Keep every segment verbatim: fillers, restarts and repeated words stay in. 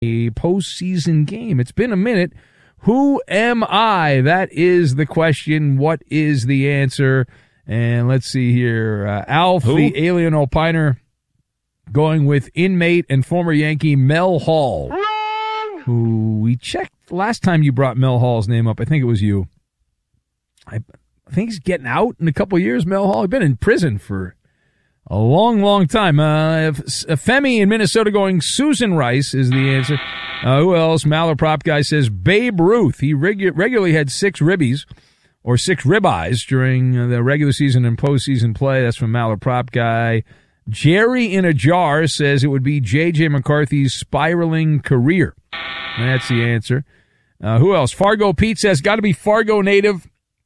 a postseason game. It's been a minute. Who am I? That is the question. What is the answer? And let's see here. Uh, Alf, Who? the alien opiner, going with inmate and former Yankee Mel Hall, Wrong! who we checked last time you brought Mel Hall's name up. I think it was you. I, I think he's getting out in a couple of years, Mel Hall. He's been in prison for a long, long time. Uh, Femi in Minnesota going Susan Rice is the answer. Uh, who else? Maller Prop Guy says Babe Ruth. He regu- regularly had six ribbies or six ribeyes during uh, the regular season and postseason play. That's from Maller Prop Guy. Jerry in a Jar says it would be J J. McCarthy's spiraling career. That's the answer. Uh, who else? Fargo Pete says got to be Fargo native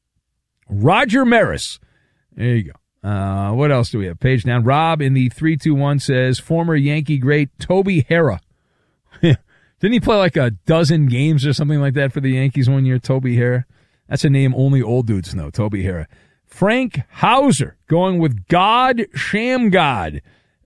Roger Maris. There you go. Uh, what else do we have? Page down. Rob in the three two one says former Yankee great Toby Harrah. Didn't he play like a dozen games or something like that for the Yankees one year, Toby Harrah? That's a name only old dudes know, Toby Harrah. Frank Hauser going with God Shamgod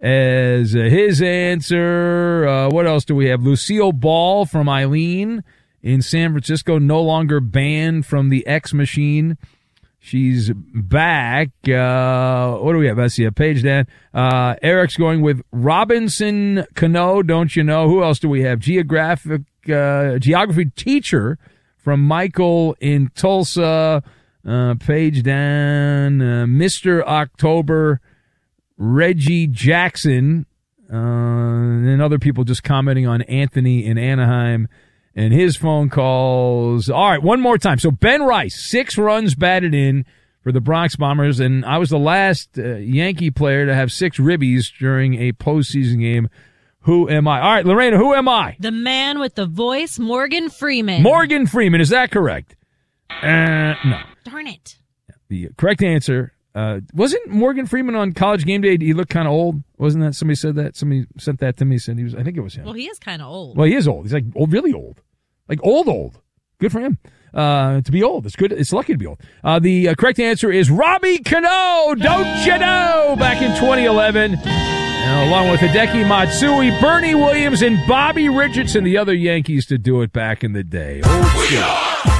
as uh, his answer. Uh, what else do we have? Lucille Ball from Eileen in San Francisco, no longer banned from the X Machine. She's back. Uh, what do we have? Let's see a page down. Uh, Eric's going with Robinson Cano, don't you know? Who else do we have? Geographic, uh, geography teacher from Michael in Tulsa. Uh, page down. Uh, Mister October, Reggie Jackson. Uh, and other people just commenting on Anthony in Anaheim and his phone calls. All right, one more time. So Ben Rice, six runs batted in for the Bronx Bombers, and I was the last uh, Yankee player to have six ribbies during a postseason game. Who am I? All right, Lorena, who am I? The man with the voice, Morgan Freeman. Morgan Freeman, is that correct? Uh, no. Darn it. The correct answer, uh, wasn't Morgan Freeman on College Game Day? He looked kind of old. Wasn't that? Somebody said that. Somebody sent that to me. Said he was. I think it was him. Well, he is kind of old. Well, he is old. He's like old, really old. Like old, old. Good for him. Uh, to be old. It's good. It's lucky to be old. Uh, the uh, correct answer is Robbie Cano. Don't you know? Back in twenty eleven. Uh, along with Hideki Matsui, Bernie Williams, and Bobby Richardson, the other Yankees to do it back in the day. Oh, shit.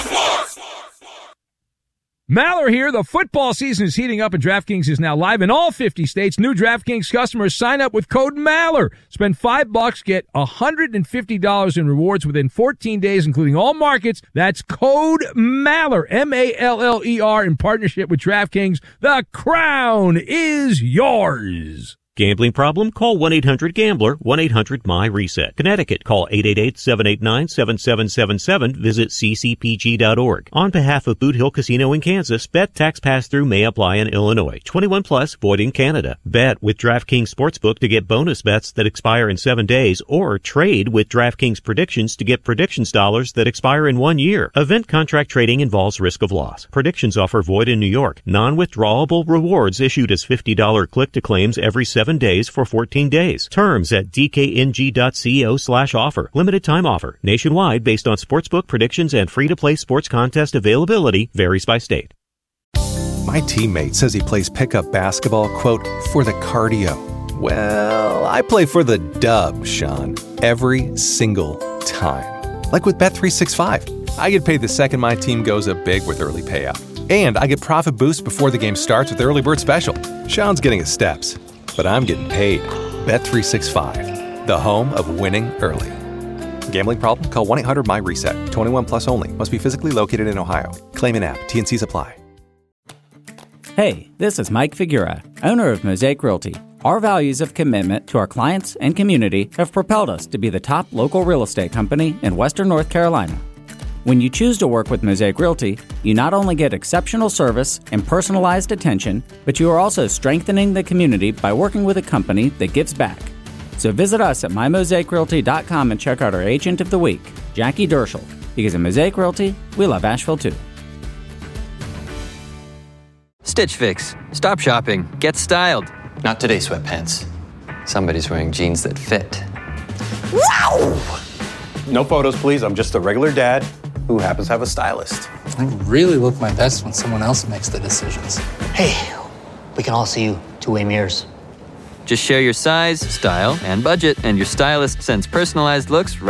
Maller here. The football season is heating up, and DraftKings is now live in all fifty states. New DraftKings customers sign up with code Maller. Spend five bucks, get one hundred fifty dollars in rewards within fourteen days, including all markets. That's code Maller, M A L L E R, in partnership with DraftKings. The crown is yours. Gambling problem? Call one eight hundred gambler, one eight hundred my reset. Connecticut, call eight eight eight, seven eight nine, seven seven seven seven. Visit c c p g dot org. On behalf of Boot Hill Casino in Kansas, bet tax pass-through may apply in Illinois. twenty-one plus, void in Canada. Bet with DraftKings Sportsbook to get bonus bets that expire in seven days, or trade with DraftKings Predictions to get predictions dollars that expire in one year. Event contract trading involves risk of loss. Predictions offer void in New York. Non-withdrawable rewards issued as fifty dollars click-to-claims every seven days for fourteen days. Terms at d k n g dot co slash offer. Limited time offer. Nationwide based on sportsbook predictions and free-to-play sports contest availability. Varies by state. My teammate says he plays pickup basketball, quote, for the cardio. Well, I play for the dub, Sean. Every single time. Like with Bet three sixty-five. I get paid the second my team goes up big with early payout. And I get profit boost before the game starts with the early bird special. Sean's getting his steps. But I'm getting paid. Bet three sixty-five, the home of winning early. Gambling problem? Call one eight hundred my reset. twenty-one plus only. Must be physically located in Ohio. Claim an app. T N Cs apply. Hey, this is Mike Figura, owner of Mosaic Realty. Our values of commitment to our clients and community have propelled us to be the top local real estate company in Western North Carolina. When you choose to work with Mosaic Realty, you not only get exceptional service and personalized attention, but you are also strengthening the community by working with a company that gives back. So visit us at my mosaic realty dot com and check out our Agent of the Week, Jackie Derschel, because at Mosaic Realty, we love Asheville too. Stitch Fix. Stop shopping. Get styled. Not today, sweatpants. Somebody's wearing jeans that fit. Wow! No photos, please. I'm just a regular dad who happens to have a stylist. I really look my best when someone else makes the decisions. Hey, we can all see you two-way mirrors. Just share your size, style, and budget, and your stylist sends personalized looks right